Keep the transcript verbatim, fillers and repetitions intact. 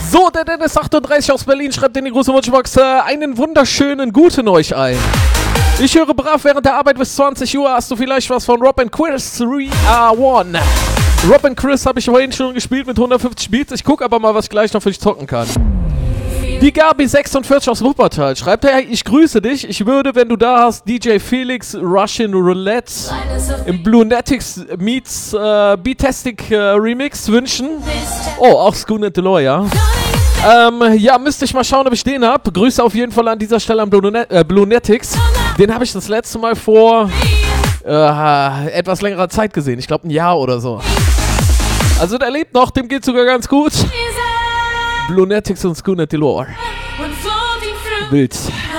So, der Dennis achtunddreißig aus Berlin schreibt in die große Wunschbox äh, einen wunderschönen guten euch ein. Ich höre brav während der Arbeit bis zwanzig Uhr. Hast du vielleicht was von Rob and Chris drei eins? Rob and Chris habe ich vorhin schon gespielt mit hundertfünfzig Beats. Ich gucke aber mal, was ich gleich noch für dich zocken kann. Die Gabi sechsundvierzig aus Wuppertal schreibt, hey, ich grüße dich. Ich würde, wenn du da hast, D J Felix Russian Roulette im Bluenetics meets äh, Beatastic äh, Remix wünschen. Oh, auch Schooner Delore, ja. Ähm, ja, müsste ich mal schauen, ob ich den hab. Grüße auf jeden Fall an dieser Stelle an Bluenet- äh, Bluenetics. Den habe ich das letzte Mal vor äh, etwas längerer Zeit gesehen. Ich glaube ein Jahr oder so. Also der lebt noch, dem geht sogar ganz gut. Bluenetics und Schooner Delore. Wild.